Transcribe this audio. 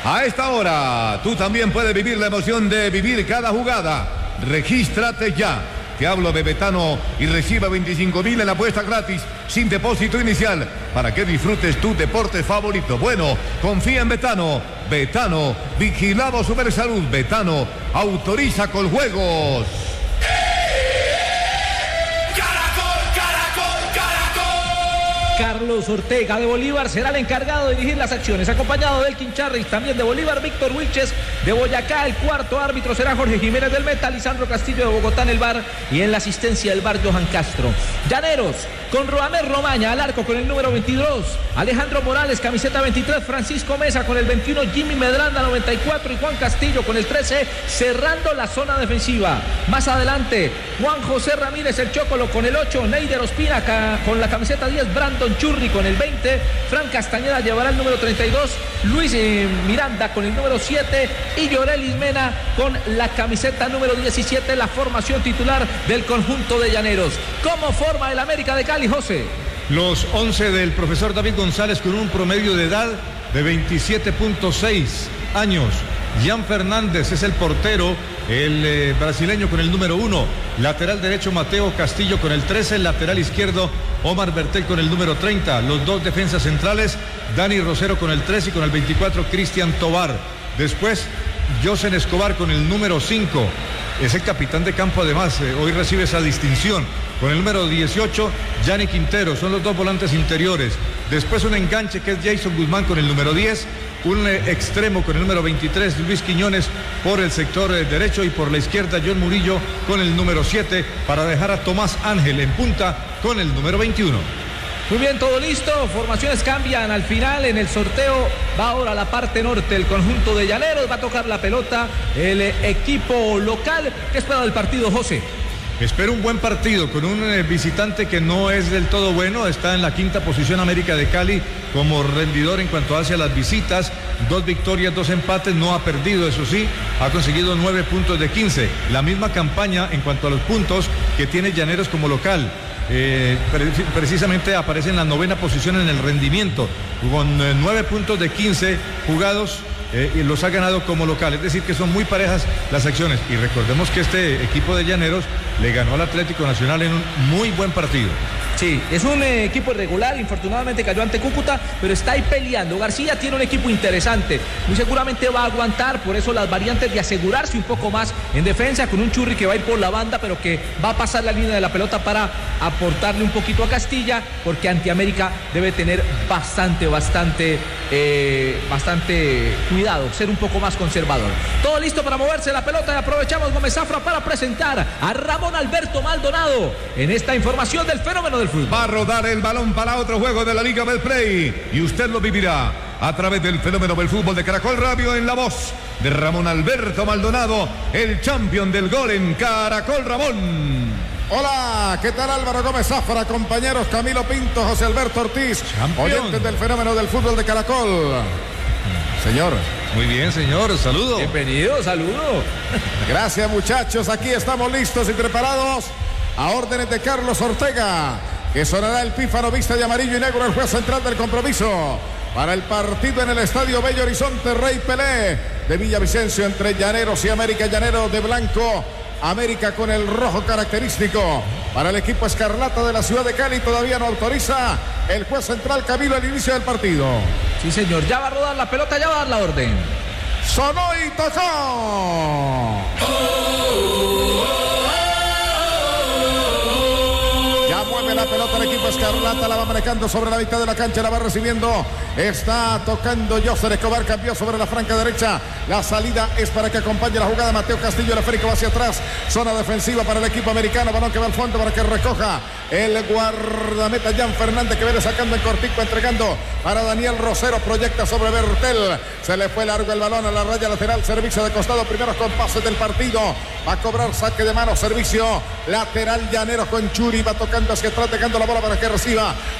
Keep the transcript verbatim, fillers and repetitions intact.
A esta hora, tú también puedes vivir la emoción de vivir cada jugada. Regístrate ya. Te hablo de Betano y reciba veinticinco mil en apuesta gratis, sin depósito inicial, para que disfrutes tu deporte favorito. Bueno, confía en Betano. Betano, vigilado Supersalud. Betano, autoriza con juegos. Carlos Ortega de Bolívar será el encargado de dirigir las acciones, acompañado del Quincharris, también de Bolívar, Víctor Wilches de Boyacá. El cuarto árbitro será Jorge Jiménez del Meta, Lisandro Castillo de Bogotá en el V A R, y en la asistencia del V A R Johan Castro. Llaneros con Roamer Romaña al arco con el número veintidós, Alejandro Morales camiseta veintitrés, Francisco Mesa con el veintiuno, Jimmy Medranda noventa y cuatro y Juan Castillo con el trece, cerrando la zona defensiva. Más adelante Juan José Ramírez el Chocolo con el ocho, Neider Ospina con la camiseta diez, Brandon Churri con el veinte, Fran Castañeda llevará el número treinta y dos, Luis eh, Miranda con el número siete y Llorelis Mena con la camiseta número diecisiete, la formación titular del conjunto de Llaneros. ¿Cómo forma el América de Cali, José? Los once del profesor David González con un promedio de edad de veintisiete punto seis años. Jan Fernández es el portero, el eh, brasileño con el número uno, lateral derecho Mateo Castillo con el trece, lateral izquierdo Omar Bertel con el número treinta, los dos defensas centrales, Dani Rosero con el trece y con el veinticuatro Cristian Tobar. Después Josen Escobar con el número cinco, es el capitán de campo además, eh, hoy recibe esa distinción. Con el número dieciocho, Gianni Quintero, son los dos volantes interiores. Después un enganche que es Jason Guzmán con el número diez, un eh, extremo con el número veintitrés, Luis Quiñones por el sector eh, derecho, y por la izquierda John Murillo con el número siete, para dejar a Tomás Ángel en punta con el número veintiuno. Muy bien, todo listo, formaciones cambian al final en el sorteo. Va ahora a la parte norte el conjunto de Llaneros, va a tocar la pelota el eh, equipo local. ¿Qué espera del partido, José? Espero un buen partido con un eh, visitante que no es del todo bueno. Está en la quinta posición América de Cali como rendidor en cuanto hacia las visitas. Dos victorias, dos empates, no ha perdido, eso sí, ha conseguido nueve puntos de quince. La misma campaña en cuanto a los puntos que tiene Llaneros como local. Eh, pre precisamente aparece en la novena posición en el rendimiento, con eh, nueve puntos de quince jugados. Eh, y los ha ganado como local, es decir que son muy parejas las acciones, y recordemos que este equipo de Llaneros le ganó al Atlético Nacional en un muy buen partido. Sí, es un eh, equipo irregular, infortunadamente cayó ante Cúcuta, pero está ahí peleando. García tiene un equipo interesante, muy seguramente va a aguantar, por eso las variantes de asegurarse un poco más en defensa, con un Churri que va a ir por la banda, pero que va a pasar la línea de la pelota para aportarle un poquito a Castilla, porque ante América debe tener bastante, bastante, eh, bastante cuidado, ser un poco más conservador. Todo listo para moverse la pelota, y aprovechamos Gómez Zafra para presentar a Ramón Alberto Maldonado en esta información del fenómeno del fútbol. Va a rodar el balón para otro juego de la Liga Betplay, y usted lo vivirá a través del fenómeno del fútbol de Caracol Radio, en la voz de Ramón Alberto Maldonado, el campeón del gol en Caracol. Ramón. Hola, ¿qué tal? Álvaro Gómez Zafra, compañeros Camilo Pinto, José Alberto Ortiz, Champion. Oyentes del fenómeno del fútbol de Caracol. Señor. Muy bien, señor, saludo. Bienvenido, saludo. Gracias, muchachos, aquí estamos listos y preparados a órdenes de Carlos Ortega, que sonará el pífano viste de amarillo y negro, el juez central del compromiso para el partido en el Estadio Bello Horizonte Rey Pelé de Villavicencio entre Llaneros y América. Llaneros de blanco, América con el rojo característico. Para el equipo escarlata de la ciudad de Cali todavía no autoriza el juez central Camilo el inicio del partido. Sí, señor, ya va a rodar la pelota, ya va a dar la orden. Sonó y tocó. Oh, oh, oh. Mueve la pelota el equipo escarlata, la va manejando sobre la mitad de la cancha, la va recibiendo, está tocando Joser Escobar, cambió sobre la franca derecha, la salida es para que acompañe la jugada Mateo Castillo, el esférico va hacia atrás, zona defensiva para el equipo americano, balón que va al fondo para que recoja el guardameta Jan Fernández, que viene sacando en cortico, entregando para Daniel Rosero, proyecta sobre Bertel, se le fue largo el balón a la raya lateral, servicio de costado, primeros compases del partido, va a cobrar saque de mano, servicio lateral Llaneros con Churi, va tocando hacia atrás, dejando la bola para que reciba